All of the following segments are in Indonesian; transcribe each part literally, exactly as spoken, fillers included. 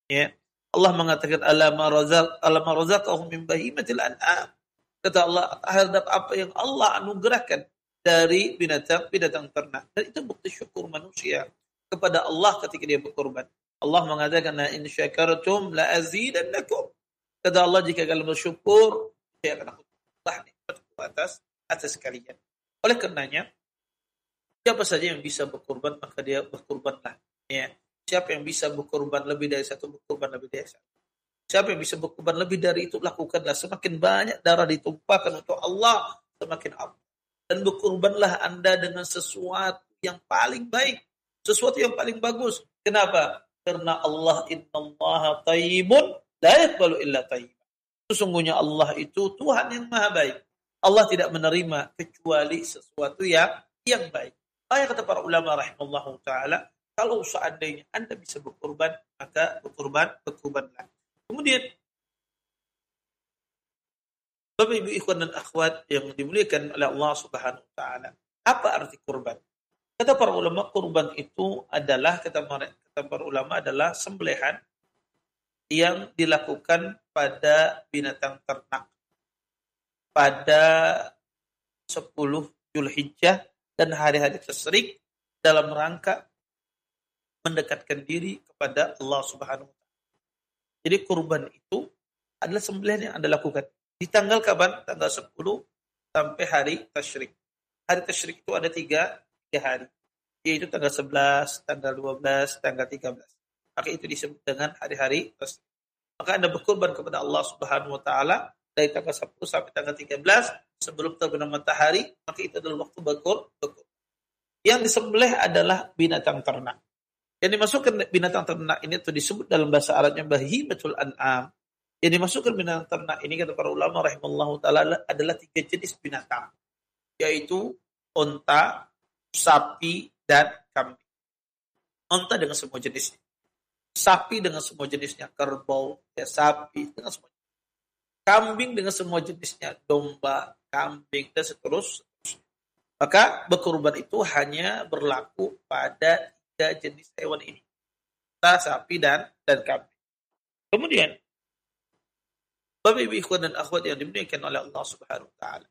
Ya. Allah mengatakan alama razaq alama razaqahum min bahimatil an'am. Kata Allah terhadap apa yang Allah anugerahkan dari binatang-binatang ternak. Dan itu bukti syukur manusia kepada Allah ketika dia berkorban. Allah mengatakan la in syakartum la azidannakum. Kata Allah jika kalian bersyukur saya akan aku tambah nikmatku atas atas kalian. Oleh karenanya siapa saja yang bisa berkorban maka dia berkorbanlah. Ya. Siapa yang bisa berkorban lebih dari satu, berkorban lebih dari satu. Siapa yang bisa berkorban lebih dari itu, lakukanlah. Semakin banyak darah ditumpahkan untuk Allah, semakin aman. Dan berkorbanlah Anda dengan sesuatu yang paling baik. Sesuatu yang paling bagus. Kenapa? Karena Allah innallaha tayyibun la yaqbalu illa tayyiban. Sesungguhnya Allah itu Tuhan yang maha baik. Allah tidak menerima kecuali sesuatu yang yang baik. Ayat kata para ulama rahimallahu ta'ala, kalau seandainya Anda bisa berkorban, maka berkorban, berkorbanlah. Kemudian, Bapak Ibu ikhwan dan akhwat yang dimuliakan oleh Allah Subhanahu wa taala, apa arti kurban? Kata para ulama, kurban itu adalah kata kata para ulama adalah sembelihan yang dilakukan pada binatang ternak pada sepuluh Zulhijjah dan hari-hari tasyrik dalam rangka mendekatkan diri kepada Allah Subhanahu wa taala. Jadi kurban itu adalah sembelihan yang Anda lakukan di tanggal kapan? Tanggal sepuluh sampai hari tasyrik. Hari tasyrik itu ada tiga, tiga hari. Yaitu tanggal sebelas, tanggal dua belas, tanggal tiga belas. Maka itu disebut dengan hari-hari tasyrik. Maka Anda berkurban kepada Allah Subhanahu wa taala dari tanggal sepuluh sampai tanggal tiga belas sebelum terbenam matahari, maka itu adalah waktu berkur. berkur. Yang disembelih adalah binatang ternak. Yang dimasukkan binatang ternak ini itu disebut dalam bahasa Arabnya bahimatul an'am. Yang dimasukkan binatang ternak ini kata para ulama rahimallahu taala adalah tiga jenis binatang, yaitu unta, sapi, dan kambing. Unta dengan semua jenisnya, sapi dengan semua jenisnya, kerbau, ya, sapi dengan semua jenisnya. Kambing dengan semua jenisnya, domba, kambing, dan seterusnya. Maka berkurban itu hanya berlaku pada tiga jenis hewan ini. Unta, sapi, dan, dan kambing. Kemudian, Bapak Ibu ikhwan dan akhwat yang dimuliakan oleh Allah Subhanahu wa taala.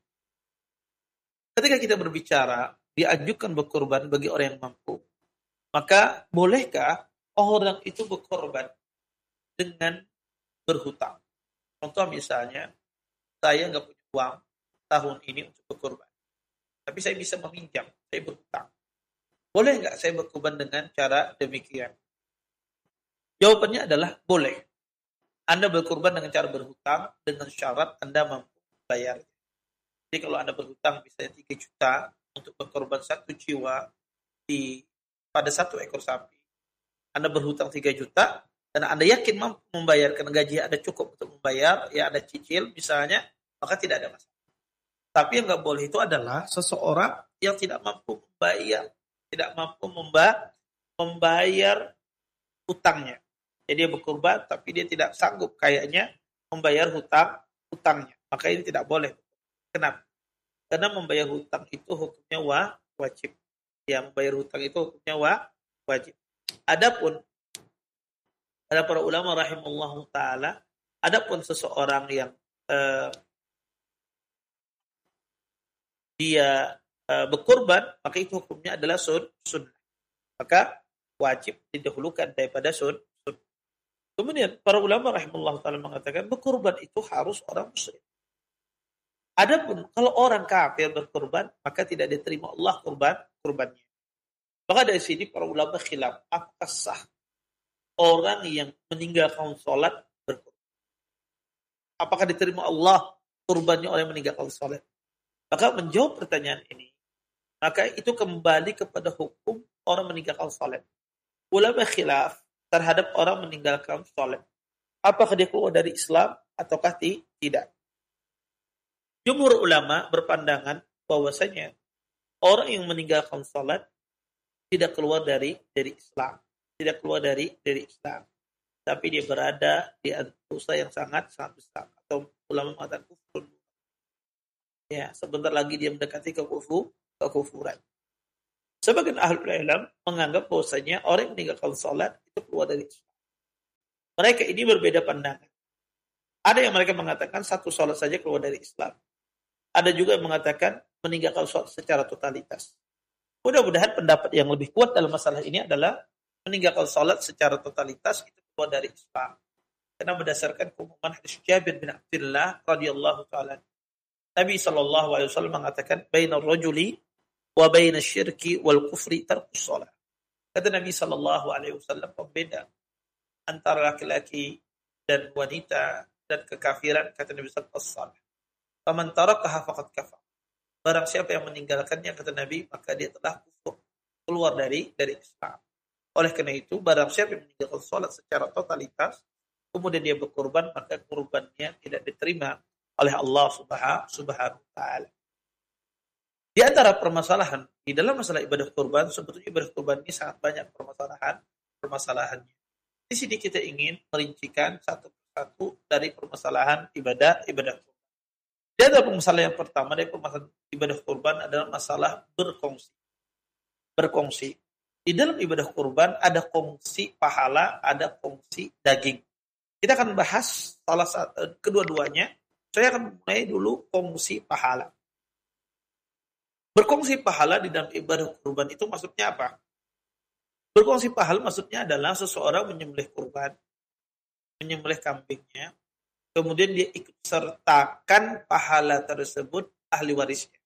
Ketika kita berbicara dianjurkan berkorban bagi orang yang mampu, maka bolehkah orang itu berkorban dengan berhutang? Contoh misalnya, saya nggak punya uang tahun ini untuk berkorban, tapi saya bisa meminjam, saya berhutang. Boleh nggak saya berkorban dengan cara demikian? Jawabannya adalah boleh. Anda berkorban dengan cara berhutang dengan syarat Anda mampu bayar. Jadi kalau Anda berhutang misalnya tiga juta untuk berkorban satu jiwa di pada satu ekor sapi, Anda berhutang tiga juta dan Anda yakin mampu membayar karena gaji Anda cukup untuk membayar, ya Anda cicil misalnya, maka tidak ada masalah. Tapi yang nggak boleh itu adalah seseorang yang tidak mampu membayar, tidak mampu memba- membayar hutangnya. Jadi dia berkorban tapi dia tidak sanggup kayaknya membayar hutang hutangnya. Maka ini tidak boleh. Kenapa? Karena membayar hutang itu hukumnya wa, wajib. Ya, membayar hutang itu hukumnya wa, wajib. Adapun ada para ulama rahimallahu taala, adapun seseorang yang uh, dia uh, berkorban, maka itu hukumnya adalah sun, sunnah. Maka wajib didahulukan daripada sun. Kemudian para ulama rahimahullah ta'ala mengatakan berkorban itu harus orang muslim. Adapun kalau orang kafir berkorban, maka tidak diterima Allah korban korbannya. Maka dari sini para ulama khilaf, apakah sah orang yang meninggalkan sholat berkorban? Apakah diterima Allah korbannya orang yang meninggalkan sholat? Maka menjawab pertanyaan ini, maka itu kembali kepada hukum orang meninggalkan sholat. Ulama khilaf terhadap orang meninggalkan sholat. Apakah dia keluar dari Islam ataukah tidak? Jumhur ulama berpandangan bahwasanya orang yang meninggalkan sholat tidak keluar dari dari Islam, tidak keluar dari dari Islam, tapi dia berada di dosa yang sangat sangat besar, atau ulama mengatakan kufur. Ya, sebentar lagi dia mendekati kekufur, kekufuran. Sebagian ahlul ilm menganggap bahwasanya orang yang meninggalkan salat itu keluar dari Islam. Mereka ini berbeda pandangan. Ada yang mereka mengatakan satu sholat saja keluar dari Islam. Ada juga yang mengatakan meninggalkan sholat secara totalitas. Mudah-mudahan pendapat yang lebih kuat dalam masalah ini adalah meninggalkan sholat secara totalitas itu keluar dari Islam. Karena berdasarkan keumuman hadis Jabir bin Abdullah radhiyallahu taala. Nabi sallallahu alaihi wasallam mengatakan bainar rajuli wa bainasy syirki wal kufri tarkus shalah. Kata Nabi sallallahu alaihi wasallam, pembeda antara laki-laki dan wanita dan kekafiran, kata Nabi sallallahu alaihi wasallam, faman tarakaha faqad kafar. Barang siapa yang meninggalkannya, kata Nabi, maka dia telah kufur, keluar dari dari Islam. Oleh karena itu, barang siapa yang meninggalkan salat secara totalitas, kemudian dia berkorban, maka kurbannya tidak diterima oleh Allah Subhanahu wa taala. Di antara permasalahan di dalam masalah ibadah kurban, sebetulnya ibadah kurban ini sangat banyak permasalahan permasalahannya. Di sini kita ingin merincikan satu persatu dari permasalahan ibadah ibadah kurban. Di antara permasalahan yang pertama dari permasalahan ibadah kurban adalah masalah berkongsi. Berkongsi. Di dalam ibadah kurban ada kongsi pahala, ada kongsi daging. Kita akan bahas salah satu kedua-duanya. Saya akan mulai dulu kongsi pahala. Berkongsi pahala di dalam ibadah kurban itu maksudnya apa? Berkongsi pahala maksudnya adalah seseorang menyembelih kurban, menyembelih kambingnya, kemudian dia ikut sertakan pahala tersebut ahli warisnya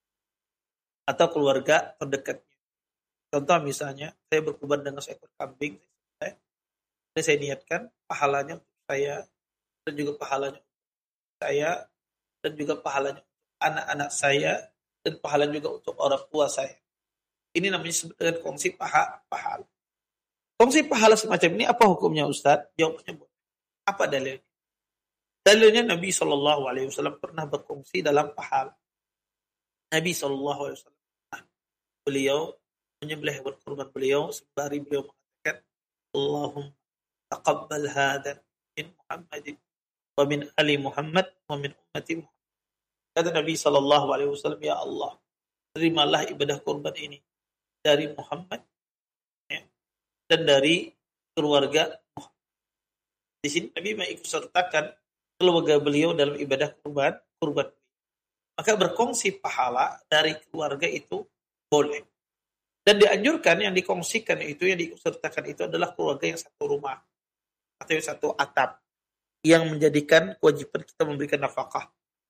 atau keluarga terdekatnya. Contoh misalnya, saya berkurban dengan seekor kambing, saya, saya niatkan pahalanya untuk saya dan juga pahalanya untuk saya dan juga pahalanya untuk anak-anak saya dan pahalanya juga untuk orang tua saya. Ini namanya sebenarnya kongsi paha, pahala. Kongsi pahala semacam ini apa hukumnya Ustaz? Jawabnya boleh. Apa dalilnya? Dalilnya Nabi shallallahu alaihi wasallam pernah berkongsi dalam pahala. Nabi shallallahu alaihi wasallam, beliau menyembelih berkurban beliau sembari beliau mengatakan, Allahumma taqabbal hadha min Muhammadin wa min ali Muhammad wa min ummati Muhammad. Kata Nabi shallallahu alaihi wasallam, ya Allah, terimalah ibadah kurban ini dari Muhammad ya, dan dari keluarga Muhammad. Di sini Nabi mengikut sertakan keluarga beliau dalam ibadah kurban, kurban. Maka berkongsi pahala dari keluarga itu boleh. Dan dianjurkan yang dikongsikan itu, yang diikut sertakan itu adalah keluarga yang satu rumah atau yang satu atap, yang menjadikan kewajiban kita memberikan nafkah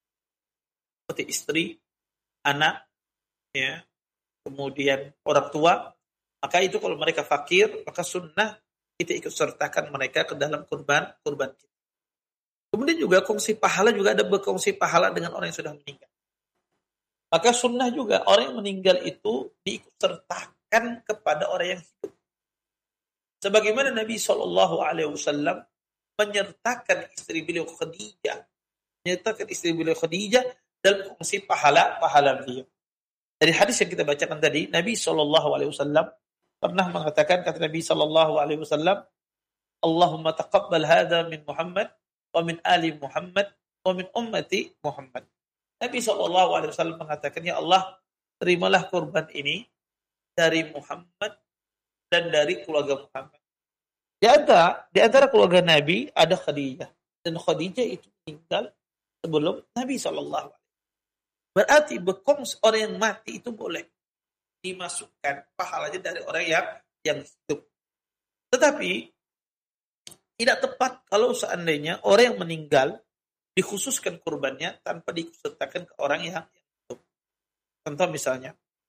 seperti istri, anak, ya, kemudian orang tua. Maka itu kalau mereka fakir, maka sunnah kita ikut sertakan mereka ke dalam kurban kurban kita. Kemudian juga kongsi pahala, juga ada berkongsi pahala dengan orang yang sudah meninggal. Maka sunnah juga orang yang meninggal itu diikut sertakan kepada orang yang hidup. Sebagaimana Nabi shallallahu alaihi wasallam menyertakan istri beliau Khadijah, menyertakan istri beliau Khadijah dalam kongsi pahala pahala beliau. Dari hadis yang kita bacakan tadi, Nabi shallallahu alaihi wasallam pernah mengatakan, kata Nabi shallallahu alaihi wasallam, Allahumma taqabbal hadha min Muhammad wa min ali Muhammad wa min ummati Muhammad. Nabi shallallahu alaihi wasallam mengatakan, ya Allah, terimalah kurban ini dari Muhammad dan dari keluarga Muhammad. Di antara, di antara keluarga Nabi ada Khadijah, dan Khadijah itu meninggal sebelum Nabi shallallahu alaihi wasallam. Berarti berkongsi orang yang mati itu boleh dimasukkan pahalanya dari orang yang yang hidup. Tetapi tidak tepat kalau seandainya orang yang meninggal dikhususkan kurbannya tanpa disertakan ke orang yang hidup. Contoh misalnya,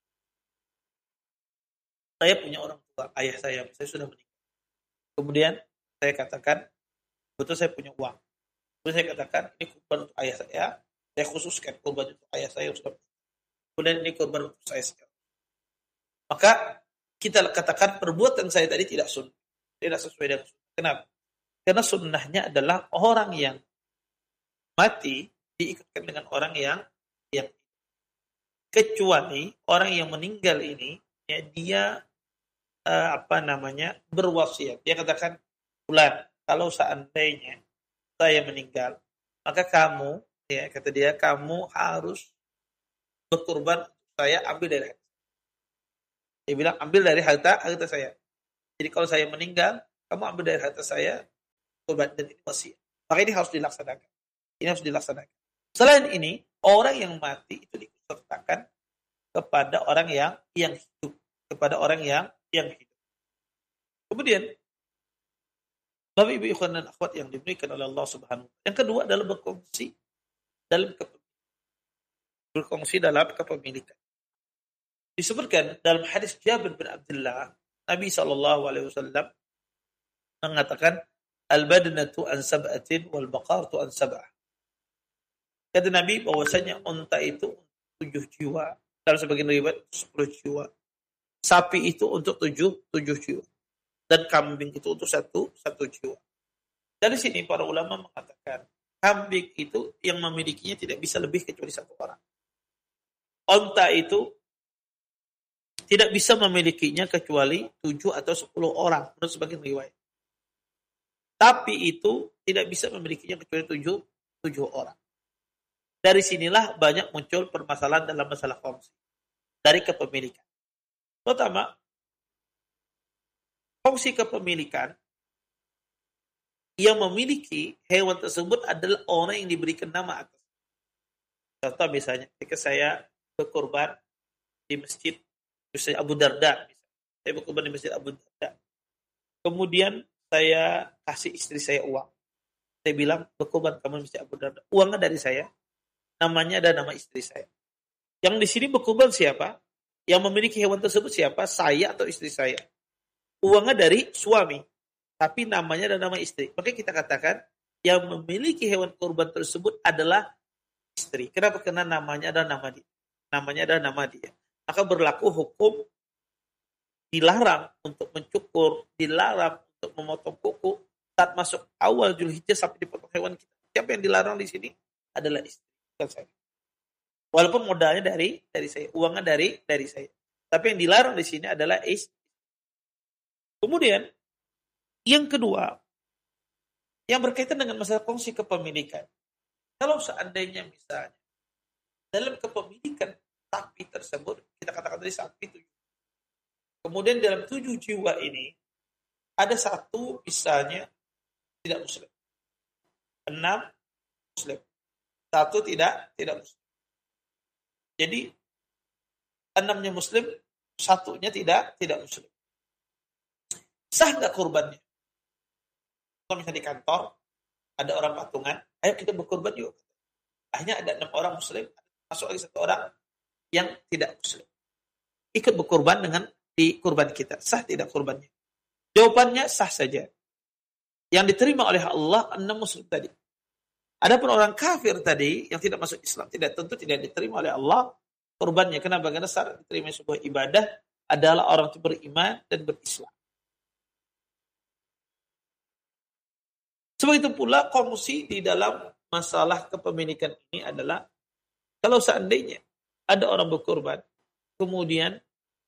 saya punya orang tua, ayah saya, saya sudah meninggal. Kemudian saya katakan, betul saya punya uang. Kemudian saya katakan, ini kurban untuk ayah saya, saya khususkan kurban untuk ayah saya yang sudah meninggal. Kemudian ini kurban untuk saya sekarang. Maka kita katakan perbuatan saya tadi tidak sunnah, tidak sesuai dengan sunnah. Kenapa? Karena sunnahnya adalah orang yang mati diikutkan dengan orang yang yang kecuali orang yang meninggal ini ya, dia uh, apa namanya berwasiat. Dia katakan, fulan, kalau seandainya saya meninggal, maka kamu, ya kata dia, kamu harus berkurban, saya ambil dari harta. Dia bilang ambil dari harta harta saya. Jadi kalau saya meninggal, kamu ambil dari harta saya kurban dan ini wasiat. Maka ini harus dilaksanakan. Ini harus dilaksanakan. Selain ini, orang yang mati itu disertakan kepada orang yang yang hidup, kepada orang yang yang hidup. Kemudian, Bapak Ibu ikhwan dan akhwat yang diberikan oleh Allah Subhanahu wa taala. Yang kedua adalah berkongsi dalam kepemilikan. Berkongsi dalam kepemilikan. Disebutkan dalam hadis Jabir bin Abdullah, Nabi sallallahu alaihi wasallam mengatakan al-badnatu an sab'atin wal baqaratu an sab'ah. Kata Nabi bahwasanya unta itu tujuh jiwa, dalam sebagian riwayat sepuluh jiwa. Sapi itu untuk tujuh tujuh jiwa. Dan kambing itu untuk satu satu jiwa. Dari sini para ulama mengatakan kambing itu yang memilikinya tidak bisa lebih kecuali satu orang. Unta itu tidak bisa memilikinya kecuali tujuh atau sepuluh orang menurut sebagian riwayat. Tapi itu tidak bisa memilikinya kecuali tujuh tujuh orang. Dari sinilah banyak muncul permasalahan dalam masalah kongsi dari kepemilikan. Pertama, fungsi kepemilikan yang memiliki hewan tersebut adalah orang yang diberikan nama atas. Contoh misalnya, ketika saya berkorban di masjid, misalnya Abu Darda, misalnya. Saya berkorban di masjid Abu Darda. Kemudian saya kasih istri saya uang. Saya bilang, berkorban kamu di masjid Abu Darda. Uangnya dari saya, namanya ada nama istri saya. Yang di sini berkorban siapa? Yang memiliki hewan tersebut siapa? Saya atau istri saya. Uangnya dari suami, tapi namanya dan nama istri. Maka kita katakan yang memiliki hewan kurban tersebut adalah istri. Kenapa? Karena namanya ada nama dia. Namanya ada nama dia. Maka berlaku hukum dilarang untuk mencukur, dilarang untuk memotong kuku saat masuk awal Zulhijjah sampai dipotong hewan kita. Siapa yang dilarang di sini adalah istri, bukan saya. Walaupun modalnya dari dari saya, uangnya dari dari saya. Tapi yang dilarang di sini adalah istri. Kemudian, yang kedua, yang berkaitan dengan masalah fungsi kepemilikan. Kalau seandainya misalnya, dalam kepemilikan sapi tersebut, kita katakan tadi sapi tujuh. Kemudian dalam tujuh jiwa ini, ada satu misalnya tidak muslim. Enam muslim. Satu tidak tidak muslim. Jadi, enamnya muslim, satunya tidak tidak muslim. Sah nggak kurbannya? Kalau misalnya di kantor, ada orang patungan, ayo kita berkurban yuk. Akhirnya ada enam orang muslim, masuk lagi satu orang yang tidak muslim. Ikut berkurban dengan di kurban kita. Sah tidak kurbannya? Jawabannya sah saja. Yang diterima oleh Allah, enam muslim tadi. Adapun orang kafir tadi, yang tidak masuk Islam, tidak tentu tidak diterima oleh Allah kurbannya. Kenapa? Karena syarat diterima sebuah ibadah adalah orang itu beriman dan berislam. Sebab itu pula kongsi di dalam masalah kepemilikan ini adalah kalau seandainya ada orang berkorban, kemudian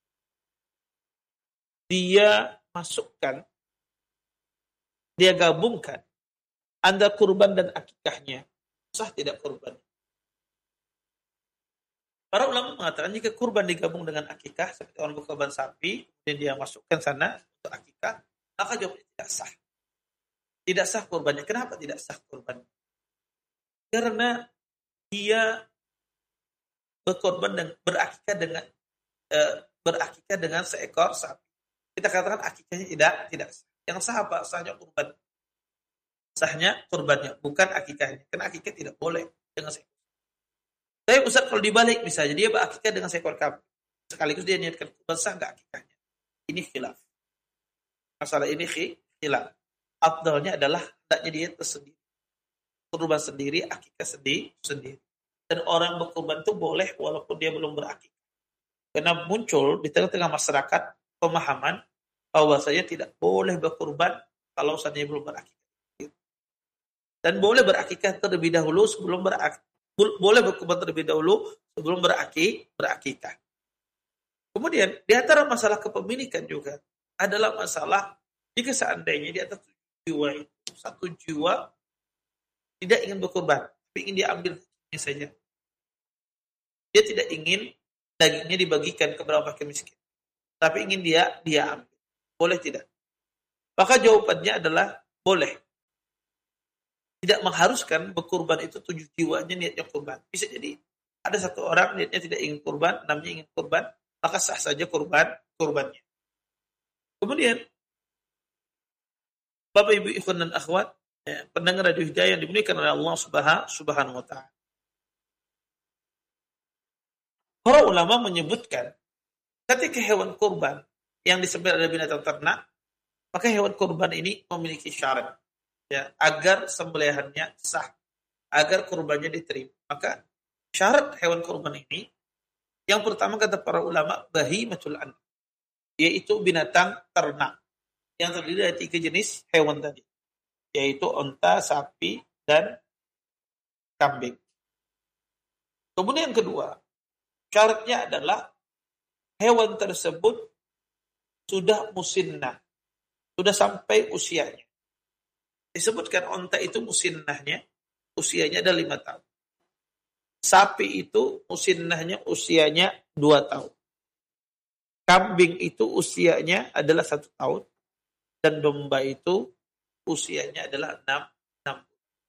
dia masukkan, dia gabungkan antara kurban dan akikahnya, sah tidak kurban. Para ulama mengatakan jika kurban digabung dengan akikah, seperti orang berkorban sapi, dan dia masukkan sana untuk akikah, maka jawabnya tidak sah. Tidak sah kurbannya. Kenapa tidak sah kurbannya? Karena dia berkorban dan berakikah dengan e, berakikah dengan seekor sapi. Kita katakan akikahnya tidak tidak sah. Yang sah apa? Sahnya kurban. Sahnya kurbannya, bukan akikahnya. Karena akikah tidak boleh dengan seekor. Tapi Ustaz kalau dibalik misalnya dia berakikah dengan seekor kambing, sekaligus dia niatkan kurban, sah nggak akikahnya? Ini khilaf. Masalah ini khilaf. Afdalnya adalah hendaknya dia tersendiri. Kurban sendiri, akikah sendiri, sendiri. Dan orang berkurban itu boleh walaupun dia belum berakikah. Karena muncul di tengah-tengah masyarakat pemahaman bahwasanya tidak boleh berkurban kalau seandainya belum berakikah. Dan boleh berakikah terlebih dahulu sebelum berakikah. Boleh berkurban terlebih dahulu sebelum berakikah. berakikah. Kemudian di antara masalah kepemilikan juga adalah masalah jika seandainya di atas jiwa itu, satu jiwa tidak ingin berkorban, tapi ingin dia ambil saja. Dia tidak ingin dagingnya dibagikan kepada orang fakir miskin, tapi ingin dia dia ambil. Boleh tidak? Maka jawabannya adalah boleh. tidak mengharuskan berkurban itu tujuh jiwanya niatnya kurban. Bisa jadi ada satu orang niatnya tidak ingin kurban, namanya ingin kurban, maka sah saja kurban kurbannya. Kemudian Bapak Ibu ikhwan dan akhwat, ya, pendengar radio Hidayah yang dimuliakan oleh Allah Subhanahu wa taala. Para ulama menyebutkan ketika hewan kurban yang disembelih adalah binatang ternak, maka hewan kurban ini memiliki syarat, ya, agar sembelihannya sah, agar kurbannya diterima. Maka syarat hewan kurban ini, yang pertama kata para ulama, bahimatul an'am, yaitu binatang ternak yang terdiri dari tiga jenis hewan tadi, yaitu onta, sapi, dan kambing. Kemudian yang kedua, syaratnya adalah hewan tersebut sudah musinnah, sudah sampai usianya. Disebutkan onta itu musinnahnya, usianya ada lima tahun. Sapi itu musinnahnya usianya dua tahun. Kambing itu usianya adalah satu tahun. Dan domba itu usianya adalah enam tahun.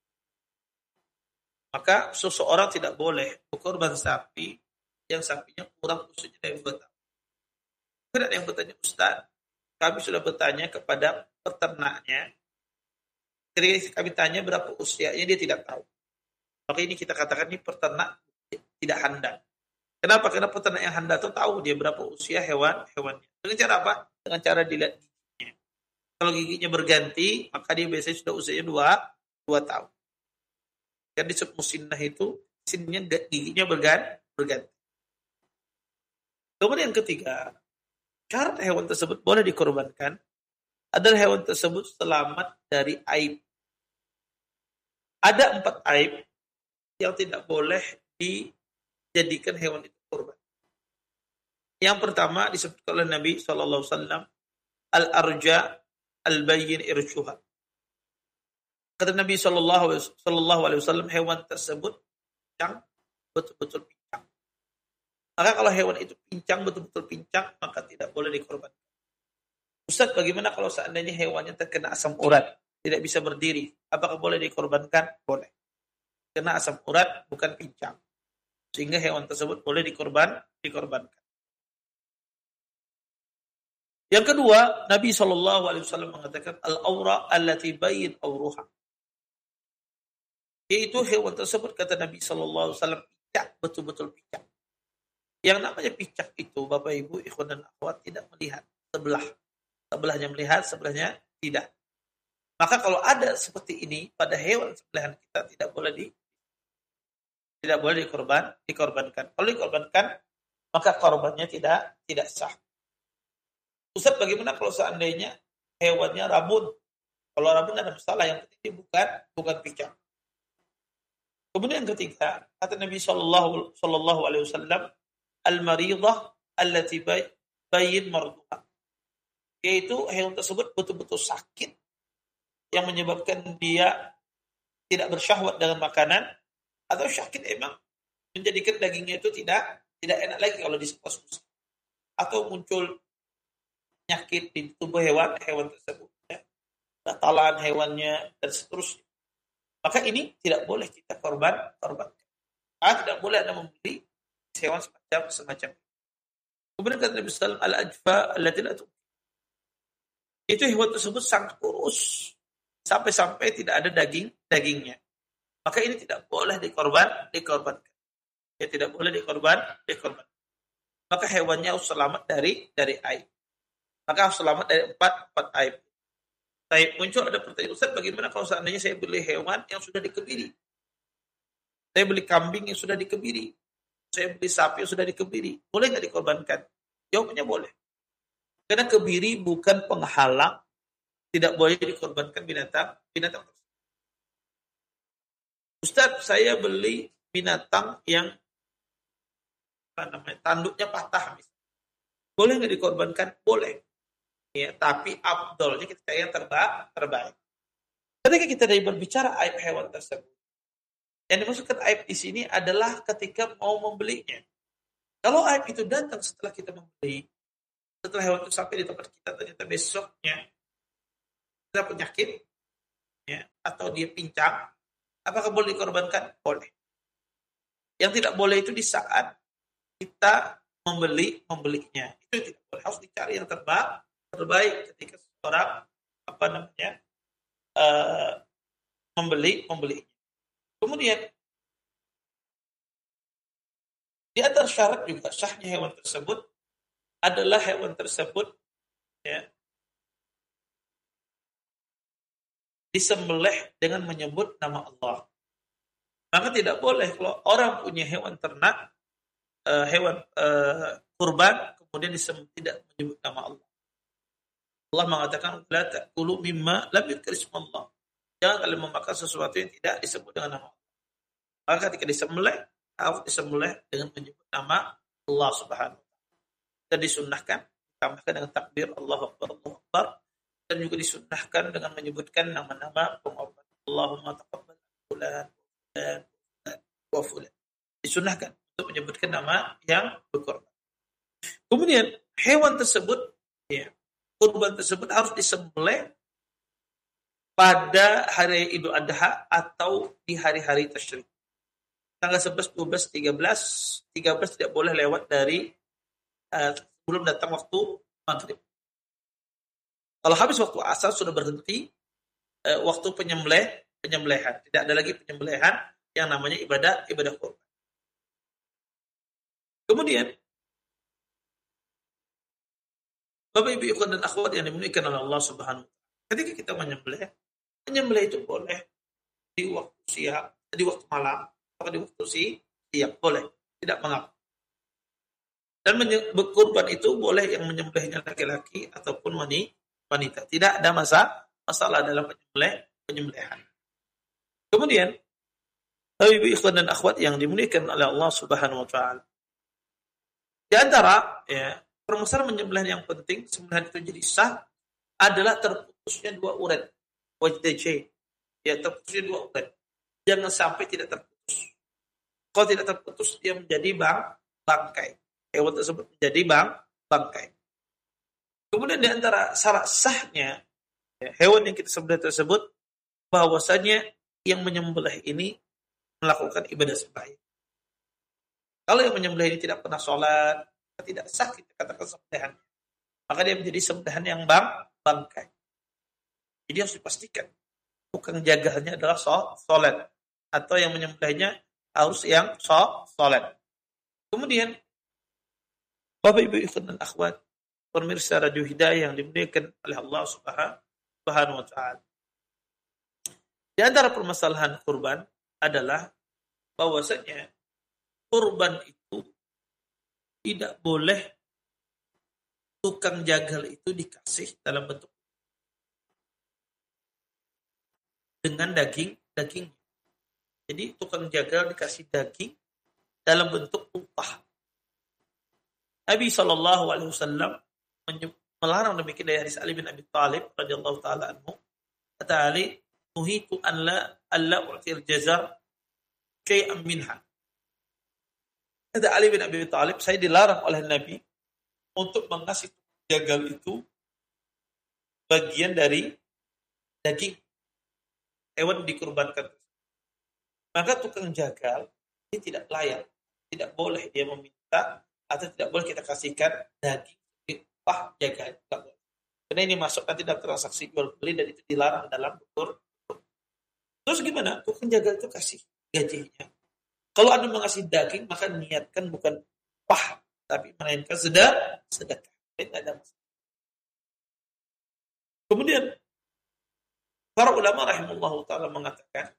Maka seseorang tidak boleh berkorban sapi yang sapinya kurang usianya dari dua tahun. Ada yang bertanya, Ustaz, kami sudah bertanya kepada peternaknya. Ketika kami tanya berapa usianya, dia tidak tahu. Maka ini kita katakan ini peternak tidak handal. Kenapa? Karena peternak yang handal itu tahu dia berapa usia hewan-hewannya. Dengan cara apa? Dengan cara dilihat giginya. Kalau giginya berganti, maka dia biasanya sudah usianya dua, dua tahun. Dan disebut musinnah itu, sininya giginya berganti. berganti. Kemudian yang ketiga, syarat hewan tersebut boleh dikorbankan adalah hewan tersebut selamat dari aib. Ada empat aib yang tidak boleh dijadikan hewan itu kurban. Yang pertama disebutkan oleh Nabi shallallahu alaihi wasallam, al-arja al-bayyin irsyuha. Kata Nabi shallallahu alaihi wasallam, hewan tersebut pincang, betul-betul pincang. Maka kalau hewan itu pincang, betul-betul pincang, maka tidak boleh dikorbankan. Ustaz, bagaimana kalau seandainya hewannya terkena asam urat, tidak bisa berdiri, apakah boleh dikorbankan? Boleh. Kena asam urat, bukan pincang. Sehingga hewan tersebut boleh dikorban, dikorbankan. Yang kedua, Nabi shallallahu alaihi wasallam mengatakan, al-awra allati bayyin awruha. Yaitu hewan tersebut, kata Nabi shallallahu alaihi wasallam, picak, betul-betul picak. Yang namanya picak itu, Bapak Ibu, ikhwan dan akhwat, tidak melihat sebelah. Sebelahnya melihat, sebelahnya tidak. Maka kalau ada seperti ini pada hewan sembelihan kita, tidak boleh di tidak boleh dikorban, dikorbankan. Kalau dikorbankan, maka korbannya tidak tidak sah. Ustaz, bagaimana kalau seandainya hewannya rabun? Kalau rabun ada masalah, yang penting bukan bukan picak. Kemudian yang ketiga, kata Nabi Shallallahu Shallallahu Alaihi Wasallam, al-maridah allati bayyin marduha, yaitu hewan tersebut betul-betul sakit yang menyebabkan dia tidak bersyahwat dengan makanan, atau sakit emang menjadikan dagingnya itu tidak tidak enak lagi kalau disepas-sepas, atau muncul penyakit di tubuh hewan hewan tersebut, ya, batalan hewannya dan seterusnya. Maka ini tidak boleh kita korban korban. Ah, tidak boleh Anda membeli hewan semacam semacam. Kemudian kata Nabi sallallahu alaihi wasallam, al-ajfa allati la tu'ti. Itu hewan tersebut sangat kurus sampai-sampai tidak ada daging dagingnya. Maka ini tidak boleh dikorban, dikorbankan. Ya, tidak boleh dikorban, dikorban. Maka hewannya harus selamat dari dari aib. Maka harus selamat dari empat empat aib. Aib muncul ada pertanyaan, Ustaz, bagaimana kalau seandainya saya beli hewan yang sudah dikebiri? Saya beli kambing yang sudah dikebiri. Saya beli sapi yang sudah dikebiri. Boleh nggak dikorbankan? Jawabannya boleh. Karena kebiri bukan penghalang, tidak boleh dikorbankan binatang binatang. Ustaz, saya beli binatang yang apa namanya, tanduknya patah. Boleh nggak dikorbankan? Boleh. Ya, tapi afdolnya kita yang terbaik. terbaik. Ketika kita dari berbicara aib hewan tersebut, yang dimaksudkan aib di sini adalah ketika mau membelinya. Kalau aib itu datang setelah kita membeli, setelah hewan itu sampai di tempat kita, ternyata besoknya ada penyakit, ya, atau dia pincang, Apakah boleh dikorbankan? Boleh. Yang tidak boleh itu di saat kita membeli membelinya. Itu tidak boleh. Harus dicari yang terbaik, terbaik ketika seorang apa namanya uh, membeli membeli. Kemudian di antara syarat juga sahnya hewan tersebut adalah hewan tersebut ya, disembelih dengan menyebut nama Allah. Maka tidak boleh kalau orang punya hewan ternak, uh, hewan uh, kurban, kemudian disembelih tidak menyebut nama Allah. Allah mengatakan, la ta'kulu mimma lam yuzkar ismallah. Jangan kalian memakan sesuatu yang tidak disebut dengan nama Allah. Maka ketika disembelih, harus disembelih dengan menyebut nama Allah Subhanahu wa taala. Dan disunnahkan ditambahkan dengan takbir Allahu Akbar, Allahu Akbar, dan juga disunnahkan dengan menyebutkan nama-nama pengorban. Allahumma taqabbal fulan dan wa fulan. Disunnahkan untuk menyebutkan nama yang berkorban. Kemudian hewan tersebut, ya, kurban tersebut harus disembelih pada hari Idul Adha atau di hari-hari tasyrik. Tanggal sebelas, dua belas, tiga belas, tiga belas tidak boleh lewat dari uh, sebelum datang waktu maghrib. Kalau habis waktu asar sudah berhenti uh, waktu penyembelih, penyembelihan. Tidak ada lagi penyembelihan yang namanya ibadah ibadah kurban. Kemudian Bapak Ibu ikhwan dan akhwat yang dimuliakan oleh Allah Subhanahu wa taala. Ketika kita menyembelih, menyembelih itu boleh di waktu siang, di waktu malam, atau di waktu siang, boleh, tidak mengapa. Dan berkurban itu boleh yang menyembelihnya laki-laki ataupun wanita. Tidak ada masa masalah dalam penyembelih penyembelihan. Kemudian Bapak Ibu ikhwan dan akhwat yang dimuliakan oleh Allah Subhanahu wa taala. Di antara ya permasalahan menyembelih yang penting, sembelihan itu jadi sah, adalah terputusnya dua urat. W T C. Ya, terputusnya dua urat. Jangan sampai tidak terputus. Kalau tidak terputus, dia menjadi bang, bangkai. Hewan tersebut menjadi bang, bangkai. Kemudian di antara syarat sahnya, ya, hewan yang kita sembelih tersebut, bahwasanya yang menyembelih ini melakukan ibadah sembahyang. Kalau yang menyembelih ini tidak pernah sholat, tidak sah kita katakan sembelihan, maka dia menjadi sembelihan yang bang, bangkai. Jadi harus dipastikan tukang jaganya adalah sholat, atau yang menyembelihnya harus yang sholat. Kemudian Bapak Ibu ikhwan dan akhwat pemirsa Radio Hidayah yang dimuliakan oleh Allah Subhanahu wa taala. Di antara permasalahan kurban adalah bahwasanya kurban itu tidak boleh tukang jagal itu dikasih dalam bentuk dengan daging daging. Jadi tukang jagal dikasih daging dalam bentuk upah. Nabi Shallallahu Alaihi Wasallam melarang demikian dari hadis Ali bin Abi Thalib radhiyallahu taala anhu. Kata Ali, "Nuhitu an la alla u'til jazar syai'an minha." Kata Ali bin Abi Thalib, saya dilarang oleh Nabi untuk mengasih jagal itu bagian dari daging hewan dikurbankan. Maka tukang jagal ini tidak layak, tidak boleh dia meminta atau tidak boleh kita kasihkan daging upah jagal. Karena ini masuk nanti dalam transaksi jual beli dan itu dilarang dalam tutur. Terus gimana? Tukang jagal itu kasih gajinya. Kalau Anda mengasih daging, maka niatkan bukan pah, tapi melainkan sedekah. Sedekah. Tidak ada masalah. Kemudian, para ulama rahimahullah ta'ala mengatakan,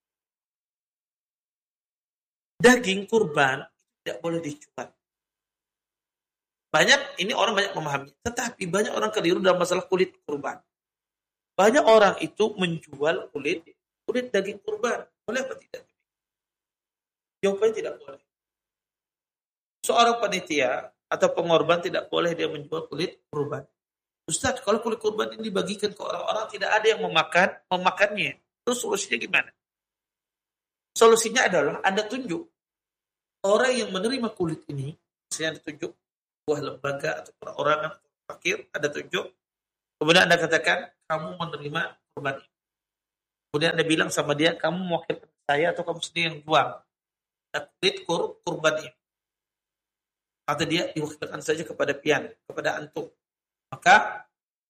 daging kurban tidak boleh dijual. Banyak, ini orang banyak memahami. Tetapi banyak orang keliru dalam masalah kulit kurban. Banyak orang itu menjual kulit kulit daging kurban. Boleh apa tidak? Jawabannya tidak boleh. Seorang panitia atau pengorban tidak boleh dia menjual kulit kurban. Ustaz, kalau kulit kurban ini dibagikan ke orang-orang tidak ada yang memakan, memakannya. Terus solusinya gimana? Solusinya adalah Anda tunjuk orang yang menerima kulit ini, misalnya Anda tunjuk sebuah lembaga atau perorangan atau fakir, Anda tunjuk, kemudian Anda katakan kamu menerima kurban ini. Kemudian Anda bilang sama dia, kamu mewakilkan saya atau kamu sendiri yang buang kulit kur, kurban ini. Kata dia, diwakilkan saja kepada pian, kepada antum. Maka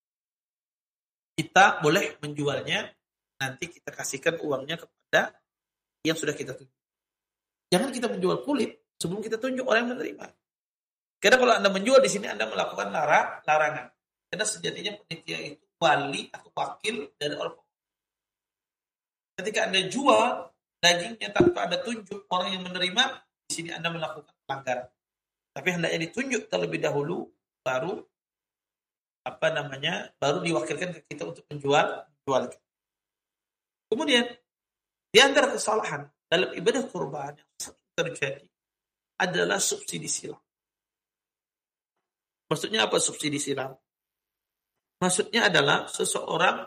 kita boleh menjualnya, nanti kita kasihkan uangnya kepada yang sudah kita tunjuk. Jangan kita menjual kulit sebelum kita tunjuk orang yang menerima. Karena kalau Anda menjual di sini, Anda melakukan lara, larangan. Karena sejatinya panitia itu wali atau wakil dari orang. Ketika Anda jual dagingnya tanpa ada tunjuk orang yang menerima, di sini Anda melakukan pelanggaran. Tapi hendaknya ditunjuk terlebih dahulu, baru apa namanya, baru diwakilkan ke kita untuk menjual, menjual. Kemudian di antara kesalahan dalam ibadah kurban yang sering terjadi adalah subsidi silang. Maksudnya apa subsidi silang? Maksudnya adalah seseorang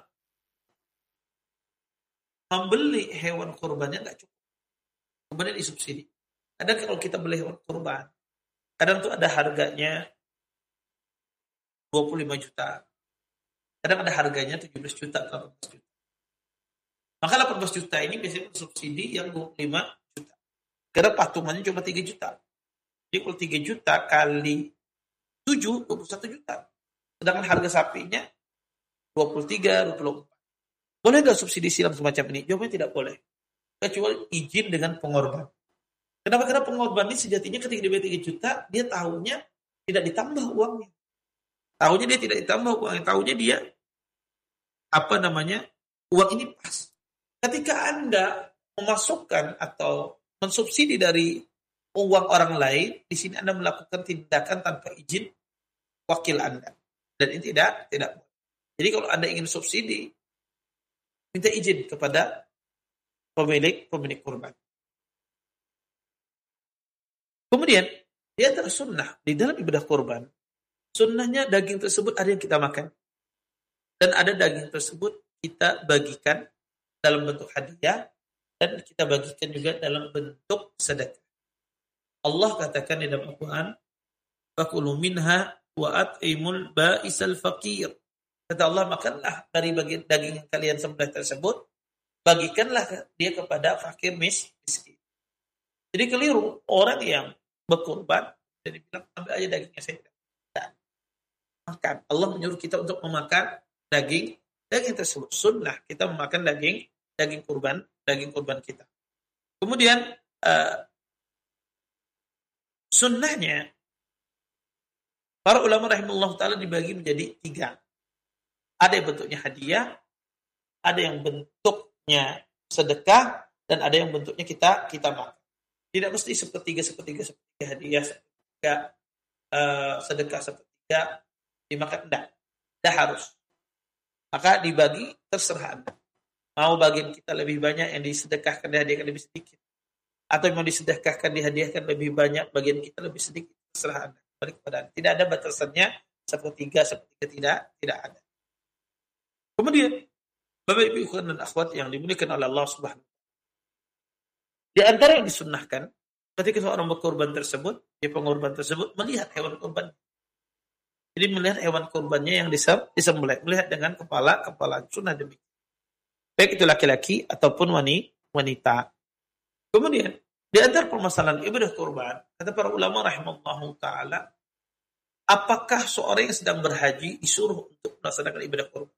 membeli hewan kurbannya nggak cukup, kemudian disubsidi. Kadang kalau kita beli hewan kurban, kadang tuh ada harganya dua puluh lima juta. Kadang ada harganya tujuh belas juta, delapan belas juta. Maka delapan belas juta ini biasanya subsidi yang dua puluh lima juta. Karena patungannya cuma tiga juta. Jadi kalau tiga juta kali tujuh, dua puluh satu juta. Sedangkan harga sapinya dua puluh tiga, dua puluh empat. Boleh nggak subsidi silang semacam ini? Jawabnya tidak boleh. Kecuali izin dengan pengorban. Kenapa? Karena pengorban ini sejatinya ketika dia bayar tiga juta, dia tahunya tidak ditambah uangnya. Tahunya dia tidak ditambah uangnya. Tahunya dia, apa namanya, uang ini pas. Ketika Anda memasukkan atau mensubsidi dari uang orang lain, di sini Anda melakukan tindakan tanpa izin wakil Anda. Dan ini tidak, tidak boleh. Jadi kalau Anda ingin subsidi, minta izin kepada pemilik pemilik kurban. Kemudian, di antara sunnah di dalam ibadah kurban, sunnahnya daging tersebut ada yang kita makan. Dan ada daging tersebut kita bagikan dalam bentuk hadiah, dan kita bagikan juga dalam bentuk sedekah. Allah katakan di dalam Al-Quran, "Fakulu minha wa at'imul ba'isal faqir." Kata Allah, makanlah dari bagian daging yang kalian sembelih tersebut, bagikanlah dia kepada fakir miskin. Jadi keliru orang yang berkurban dan dibilang ambil aja dagingnya saya tidak makan. Allah menyuruh kita untuk memakan daging daging tersebut. Sunnah kita memakan daging daging kurban daging kurban kita. Kemudian uh, sunnahnya para ulama rahimahullah taala dibagi menjadi tiga. Ada yang bentuknya hadiah, ada yang bentuknya sedekah, dan ada yang bentuknya kita kita makan. Tidak mesti sepertiga, sepertiga, sepertiga hadiah, sepertiga uh, sedekah, sepertiga dimakan. Tidak. Tidak harus. Maka dibagi terserah Anda. Mau bagian kita lebih banyak, yang disedekahkan, dihadiahkan lebih sedikit. Atau yang mau disedekahkan, dihadiahkan lebih banyak, bagian kita lebih sedikit. Terserah Anda. Balik kepada Anda. Tidak ada batasannya, sepertiga, sepertiga, tidak, tidak ada. Kemudian, Bapak Ibu ikhwan dan akhwat yang dimuliakan oleh Allah Subhanahu. Di antara yang disunnahkan, ketika seorang berkorban tersebut, ya pengorban tersebut melihat hewan korban. Jadi melihat hewan korbannya yang disembelih, melihat dengan kepala kepala sunnah demikian. Baik itu laki-laki ataupun wanita. Kemudian di antara permasalahan ibadah korban, kata para ulama rahimahullahu taala, apakah seorang yang sedang berhaji disuruh untuk melaksanakan ibadah korban?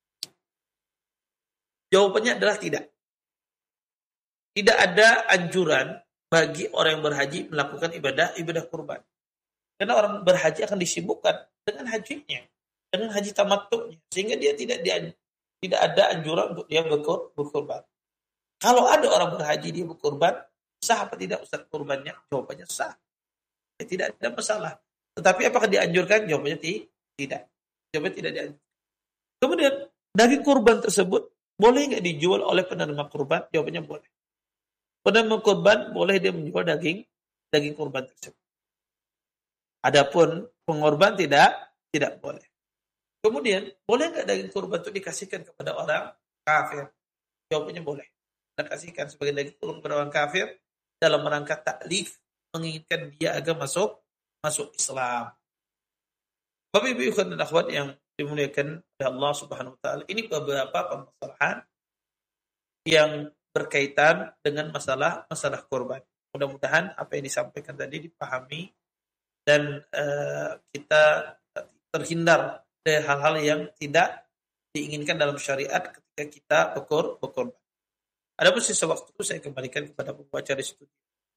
Jawabannya adalah tidak. Tidak ada anjuran bagi orang yang berhaji melakukan ibadah ibadah kurban. Karena orang berhaji akan disibukkan dengan hajinya, dengan haji tamattu'nya, sehingga dia tidak dia, tidak ada anjuran untuk dia berkur, berkurban. Kalau ada orang berhaji dia berkurban, sah apa tidak Ustaz kurbannya? Jawabannya sah. Ya, tidak ada masalah. Tetapi apakah dianjurkan? Jawabannya tidak. Jawabannya tidak dianjurkan. Kemudian daging kurban tersebut boleh nggak dijual oleh penerima kurban? Jawabannya boleh. Penerima kurban boleh dia menjual daging daging kurban tersebut. Adapun pengorban tidak tidak boleh. Kemudian boleh nggak daging kurban itu dikasihkan kepada orang kafir? Jawabannya boleh. Kita kasihkan sebagai daging kurban kepada orang kafir dalam rangka taklif, menginginkan dia agar masuk masuk Islam. Bapak Ibu ikhwan dan akhwat yang dimuliakan oleh Allah Subhanahu wa taala, ini beberapa permasalahan yang berkaitan dengan masalah masalah kurban. Mudah-mudahan apa yang disampaikan tadi dipahami dan uh, kita terhindar dari hal-hal yang tidak diinginkan dalam syariat ketika kita bekur berkurban. Adapun sisa waktu saya kembalikan kepada pembaca di studio.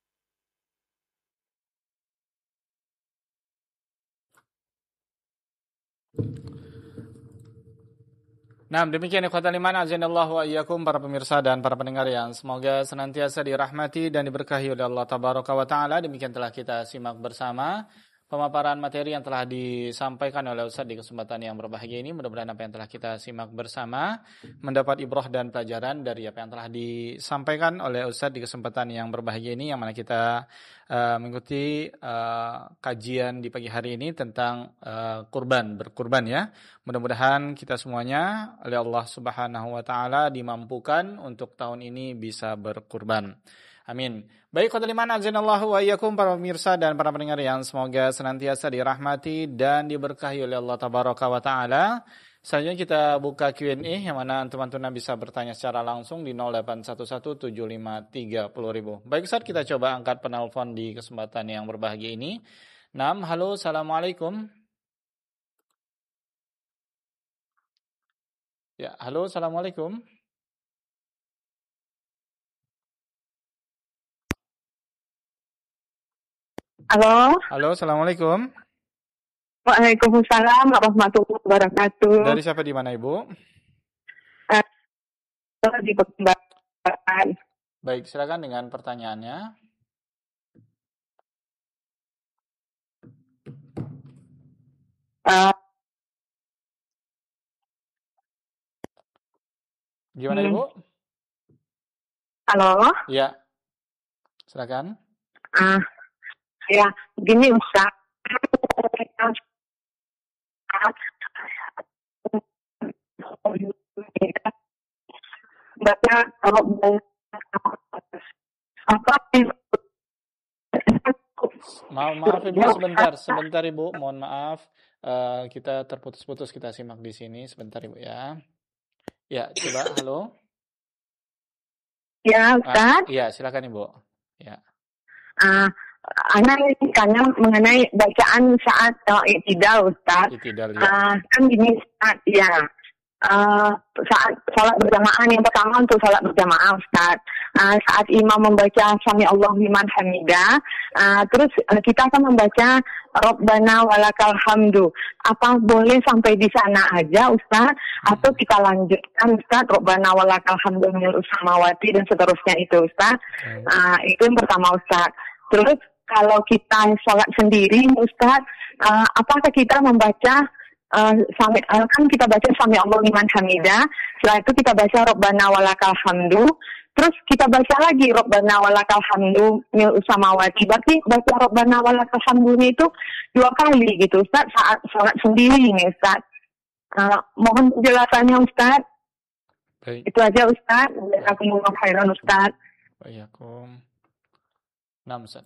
Nah, demikian ikhwatal iman azinallahu wa iyyakum para pemirsa dan para pendengar yang semoga senantiasa dirahmati dan diberkahi oleh Allah tabaraka wa taala. Demikian telah kita simak bersama pemaparan materi yang telah disampaikan oleh Ustaz di kesempatan yang berbahagia ini. Mudah-mudahan apa yang telah kita simak bersama mendapat ibrah dan pelajaran dari apa yang telah disampaikan oleh Ustaz di kesempatan yang berbahagia ini, yang mana kita uh, mengikuti uh, kajian di pagi hari ini tentang uh, kurban, berkurban ya. Mudah-mudahan kita semuanya oleh Allah Subhanahu wa taala dimampukan untuk tahun ini bisa berkurban. Amin. Baik, khotul iman azinallahu wa iyyakum para pemirsa dan para pendengar yang semoga senantiasa dirahmati dan diberkahi oleh Allah tabaraka wa taala. Selanjutnya kita buka Q and A yang mana teman-teman bisa bertanya secara langsung di nol delapan satu satu tujuh lima tiga nol nol nol. Baik, Ustaz, kita coba angkat penelpon di kesempatan yang berbahagia ini. Nam, halo, assalamualaikum. Ya, halo, assalamualaikum. Halo. Halo, assalamualaikum. Waalaikumsalam warahmatullahi wabarakatuh. Dari siapa, di mana Ibu? Uh, di Bekembangan. Baik, silakan dengan pertanyaannya. Uh, Gimana hmm. Ibu? Halo. Ya, silakan. Ah, uh, ya, gini Ustaz. Baca kalau apa maaf maaf Ibu sebentar sebentar Ibu, mohon maaf uh, kita terputus-putus, kita simak di sini sebentar Ibu ya. Ya, coba halo. Ya Ustaz. Ah, ya, silakan Ibu. Ya. Ah, uh, Anak ini tanya mengenai bacaan saat uh, iktidal Ustaz. Iktidal ya. Uh, kan gini Ustaz, ya. Uh, saat salat berjamaah yang pertama untuk salat berjamaah Ustaz. Uh, saat imam membaca Sami Allahu liman hamidah, uh, terus uh, kita akan membaca Rabbana walakal hamdu. Apa boleh sampai di sana aja Ustaz? Atau kita lanjutkan Ustaz Rabbana walakal hamdu minal samawati dan seterusnya itu Ustaz? Uh, itu yang pertama Ustaz. Terus kalau kita sholat sendiri Ustaz, uh, apakah kita membaca uh, sami, uh, kan kita baca Sami Allah liman hamidah, setelah itu kita baca Rabbana walakal hamdu, terus kita baca lagi Rabbana walakal hamdu mil samawati. Berarti baca Rabbana walakal hamdu itu dua kali gitu Ustaz saat sholat sendiri nih Ustaz. Uh, mohon penjelasannya Ustaz. Baik. Itu aja Ustaz. Jazakumullah khairan Ustaz. Waalaikumsalam. Nam Ustaz.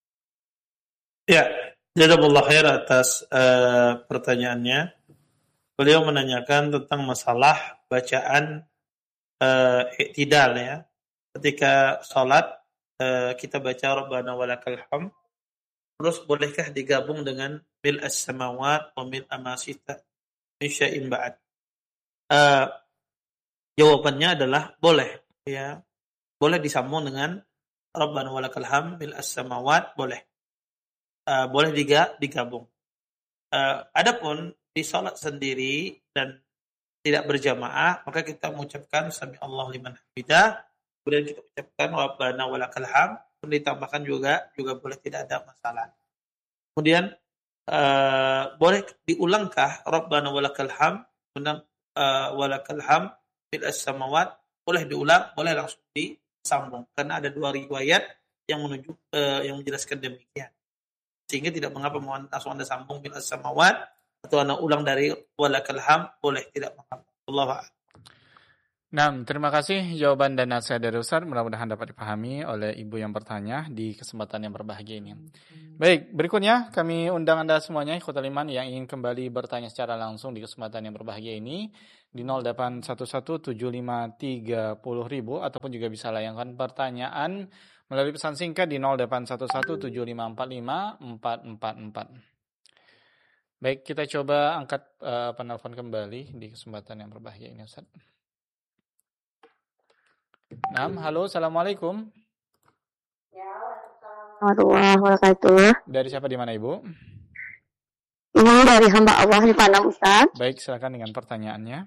Ya, jazakallahu khair atas uh, pertanyaannya. Beliau menanyakan tentang masalah bacaan uh, iktidal ya. Ketika salat uh, kita baca Rabbana walakal hamd, terus bolehkah digabung dengan mil as-samawat wa mil amasita min syai'in ba'd? Uh, jawabannya adalah boleh ya. Boleh disambung dengan Rabbana walakal hamd mil as-samawat, boleh. Uh, boleh diga, digabung. Uh, adapun di salat sendiri dan tidak berjamaah, maka kita mengucapkan Sami Allah liman hamidah, kemudian kita ucapkan Rabbana walakal hamd, ditambahkan juga juga boleh, tidak ada masalah. Kemudian uh, boleh diulangkah Rabbana walakal hamd, kemudian uh, walakal hamd fil as-samawat, boleh diulang, boleh langsung disambung karena ada dua riwayat yang menunjuk uh, yang menjelaskan demikian. Sehingga tidak mengapa mau langsung Anda sambung bil as-samawat atau Anda ulang dari walakal hamd, boleh, tidak mengapa. Allahu a'lam. Nah, terima kasih jawaban dan nasihat dari Ustaz. Mudah-mudahan dapat dipahami oleh ibu yang bertanya di kesempatan yang berbahagia ini. Baik, berikutnya kami undang Anda semuanya, ikhwatal iman yang ingin kembali bertanya secara langsung di kesempatan yang berbahagia ini di nol delapan satu satu tujuh lima tiga nol ribu ataupun juga bisa layangkan pertanyaan melalui pesan singkat di nol delapan satu satu tujuh lima empat lima empat empat empat. Baik, kita coba angkat uh, penelpon kembali di kesempatan yang berbahagia ini, Ustaz. Nah, halo, assalamualaikum. Warahmatullahi wabarakatuh. Dari siapa di mana Ibu? Ini dari hamba Allah di Padang, Ustaz. Baik, silakan dengan pertanyaannya.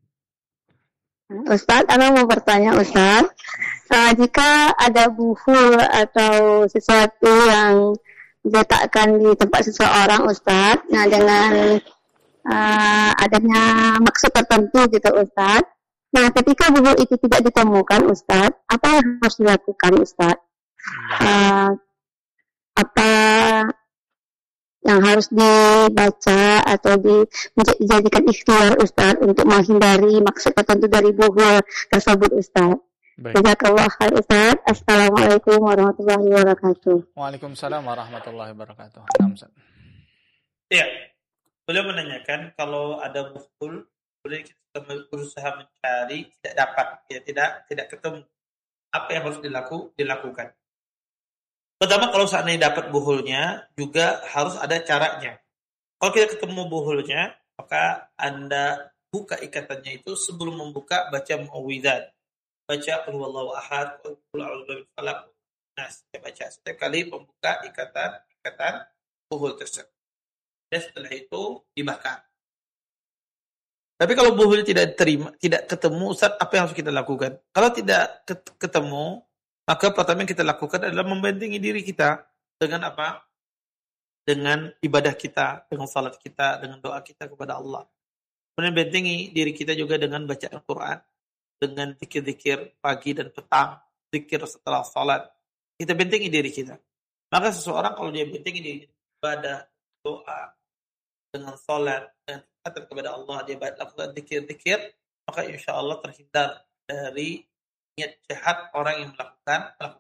Ustaz, Ana mau bertanya, Ustaz. Uh, jika ada buhul atau sesuatu yang diletakkan di tempat seseorang, Ustaz, nah dengan uh, adanya maksud tertentu gitu, Ustaz. Nah, ketika buhul itu tidak ditemukan, Ustaz, apa yang harus dilakukan, Ustaz? Uh, apa yang harus dibaca atau dijadikan ikhtiar, Ustaz, untuk menghindari maksud tertentu dari buhul tersebut, Ustaz? Jazakallah khair, Ustaz. Assalamualaikum warahmatullahi wabarakatuh. Waalaikumsalam warahmatullahi wabarakatuh. Ya, beliau menanyakan kalau ada buhul, boleh kita berusaha mencari, tidak dapat, ya tidak tidak ketemu. Apa yang harus dilaku, dilakukan? Pertama, kalau seandainya dapat buhulnya, juga harus ada caranya. Kalau kita ketemu buhulnya, maka Anda buka ikatannya itu sebelum membuka baca muawwidzat. Baca qul huwallahu ahad, qul a'udzu birabbil falaq. Nah, saya baca setiap kali membuka ikatan ikatan buhul tersebut. Dan setelah itu dibakar. Tapi kalau buhul tidak diterima, tidak ketemu, Ustaz, apa yang harus kita lakukan? Kalau tidak ketemu, maka pertama yang kita lakukan adalah membentengi diri kita dengan apa? Dengan ibadah kita, dengan salat kita, dengan doa kita kepada Allah. Kemudian bentengi diri kita juga dengan baca Al-Quran, dengan zikir-zikir pagi dan petang, zikir setelah salat. Kita bentengi diri kita. Maka seseorang kalau dia bentengi diri ibadah, doa, dengan salat, dengan kata kepada Allah, dia lakukan zikir-zikir, maka insya Allah terhindar dari niat jahat orang yang melakukan